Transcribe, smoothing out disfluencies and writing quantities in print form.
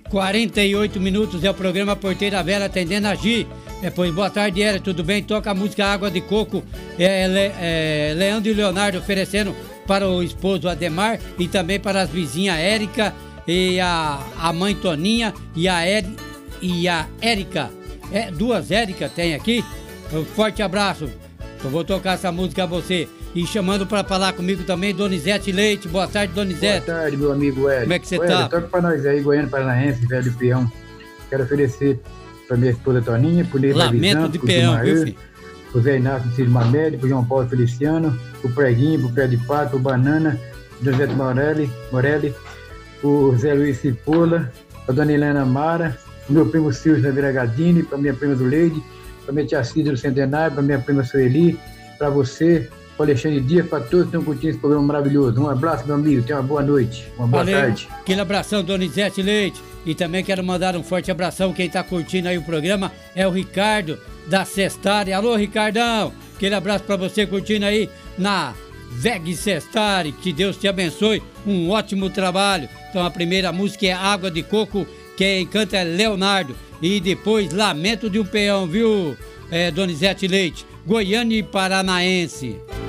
48 minutos é o programa Porteira Velha atendendo a Gi. Pois boa tarde, Eri, tudo bem? Toca a música Água de Coco. Leandro e Leonardo oferecendo para o esposo Ademar e também para as vizinhas Érica e a mãe Toninha e a Érica. Duas Érica tem aqui. Um forte abraço. Eu vou tocar essa música a você. E chamando para falar comigo também, Donizete Leite. Boa tarde, Donizete. Boa tarde, meu amigo Hélio. Como é que você tá? Toca pra nós aí, Goiânia Paranaense, velho de peão. Quero oferecer pra minha esposa Toninha, pro Ney Lamento de peão, viu, filho? Pro Zé Inácio Cid Mamede, pro João Paulo Feliciano, pro Preguinho, pro Pé de Pato, pro Banana, pro José Morelli, pro Zé Luiz Cipola, pra Dona Helena Mara, pro meu primo Silvio da Vila Gadini, pra minha prima Zuleide, pra minha tia Cida do Centenário, pra minha prima Sueli, pra você, pro Alexandre Dias, pra todos que estão curtindo esse programa maravilhoso. Um abraço, meu amigo, tenha uma boa noite, uma boa tarde. Aquele abração, Donizete Leite. E também quero mandar um forte abração, quem tá curtindo aí o programa é o Ricardo da Sestari. Alô, Ricardão, aquele abraço pra você curtindo aí na VEG Sestari, que Deus te abençoe, um ótimo trabalho. Então a primeira música é Água de Coco, quem canta é Leonardo, e depois Lamento de um Peão, viu, Donizete Leite, Goiânia e Paranaense.